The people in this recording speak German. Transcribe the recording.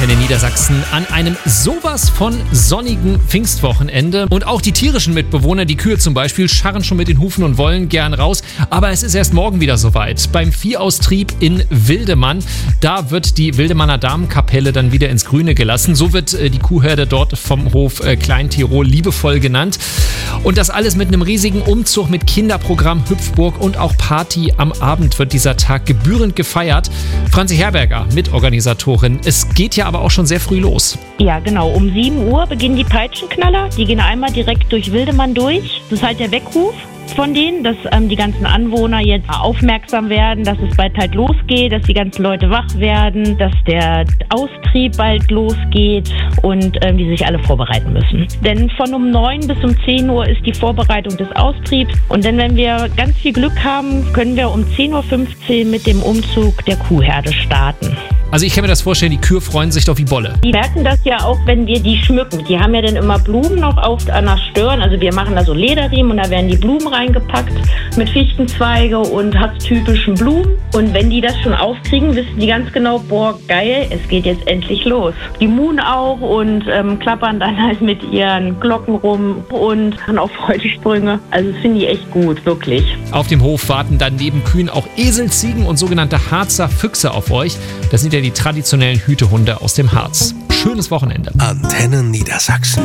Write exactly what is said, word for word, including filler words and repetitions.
Antenne Niedersachsen an einem sowas von sonnigen Pfingstwochenende. Und auch die tierischen Mitbewohner, die Kühe zum Beispiel, scharren schon mit den Hufen und wollen gern raus. Aber es ist erst morgen wieder soweit. Beim Viehaustrieb in Wildemann, da wird die Wildemanner Damenkapelle dann wieder ins Grüne gelassen. So wird äh, die Kuhherde dort vom Hof äh, Klein-Tirol liebevoll genannt. Und das alles mit einem riesigen Umzug mit Kinderprogramm, Hüpfburg und auch Party. Am Abend wird dieser Tag gebührend gefeiert. Franzi Herberger, Mitorganisatorin. Es geht ja aber auch schon sehr früh los. Ja, genau. Um sieben Uhr beginnen die Peitschenknaller. Die gehen einmal direkt durch Wildemann durch. Das ist halt der Weckruf von denen, dass ähm, die ganzen Anwohner jetzt aufmerksam werden, dass es bald halt losgeht, dass die ganzen Leute wach werden, dass der Austrieb bald losgeht und ähm, die sich alle vorbereiten müssen. Denn von um neun bis um zehn Uhr ist die Vorbereitung des Austriebs und dann, wenn wir ganz viel Glück haben, können wir um zehn Uhr fünfzehn mit dem Umzug der Kuhherde starten. Also ich kann mir das vorstellen, die Kühe freuen sich doch wie Bolle. Die merken das ja auch, wenn wir die schmücken. Die haben ja dann immer Blumen noch auf an der Stirn. Also wir machen da so Lederriemen und da werden die Blumen reingepackt mit Fichtenzweige und typischen Blumen. Und wenn die das schon aufkriegen, wissen die ganz genau, boah, geil, es geht jetzt endlich los. Die muhen auch und ähm, klappern dann halt mit ihren Glocken rum und machen auch Freudensprünge. Also das finde ich echt gut, wirklich. Auf dem Hof warten dann neben Kühen auch Esel, Ziegen und sogenannte Harzer Füchse auf euch. Das sind ja die traditionellen Hütehunde aus dem Harz. Schönes Wochenende. Antenne Niedersachsen.